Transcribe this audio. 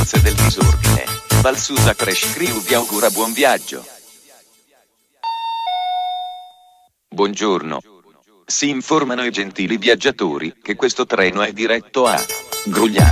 forze del disordine. Valsusa Crash Crew vi augura buon viaggio. Buongiorno. Si informano i gentili viaggiatori che questo treno è diretto a Grugliano.